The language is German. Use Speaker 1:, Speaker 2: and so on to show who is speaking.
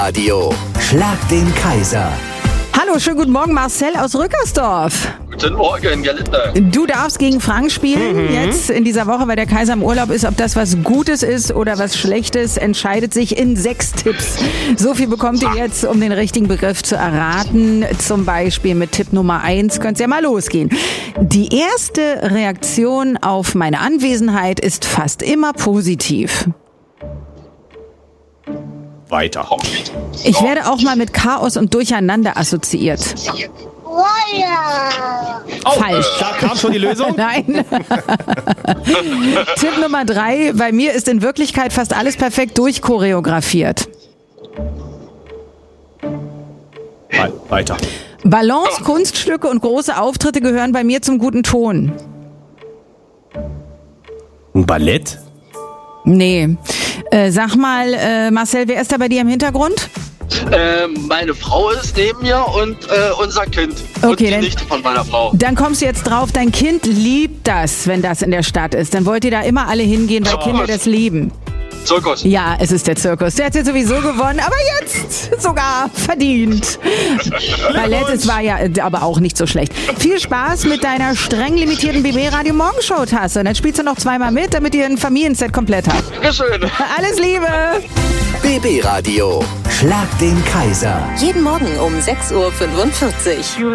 Speaker 1: Radio. Schlag den Kaiser.
Speaker 2: Hallo, schönen guten Morgen, Marcel aus Rückersdorf.
Speaker 3: Guten Morgen, Gerlinde.
Speaker 2: Du darfst gegen Frank spielen, jetzt in dieser Woche, weil der Kaiser im Urlaub ist. Ob das was Gutes ist oder was Schlechtes, entscheidet sich in 6 Tipps. So viel bekommt ihr jetzt, um den richtigen Begriff zu erraten. Zum Beispiel mit Tipp Nummer 1 könnt ihr ja mal losgehen. Die erste Reaktion auf meine Anwesenheit ist fast immer positiv.
Speaker 4: Weiter.
Speaker 2: Ich werde auch mal mit Chaos und Durcheinander assoziiert. Falsch.
Speaker 4: Da kam schon die Lösung.
Speaker 2: Nein. Tipp Nummer 3. Bei mir ist in Wirklichkeit fast alles perfekt durchchoreografiert.
Speaker 4: Weiter.
Speaker 2: Balance, Kunststücke und große Auftritte gehören bei mir zum guten Ton.
Speaker 4: Ein Ballett?
Speaker 2: Nee. Sag mal, Marcel, wer ist da bei dir im Hintergrund?
Speaker 3: Meine Frau ist neben mir und unser Kind.
Speaker 2: Okay,
Speaker 3: und die
Speaker 2: dann-
Speaker 3: Nichte von meiner Frau.
Speaker 2: Dann kommst du jetzt drauf, dein Kind liebt das, wenn das in der Stadt ist. Dann wollt ihr da immer alle hingehen, weil
Speaker 3: Zirkus.
Speaker 2: Kinder das lieben.
Speaker 3: Zirkus.
Speaker 2: Ja, es ist der Zirkus. Der hat jetzt sowieso gewonnen, aber jetzt sogar verdient. Ballett war ja aber auch nicht so schlecht. Viel Spaß mit deiner streng limitierten BB-Radio Morgenshow-Tasse. Und dann spielst du noch 2-mal mit, damit ihr ein Familienset komplett habt.
Speaker 3: Dankeschön.
Speaker 2: Alles Liebe!
Speaker 1: BB Radio. Schlag den Kaiser.
Speaker 5: Jeden Morgen um 6:45 Uhr.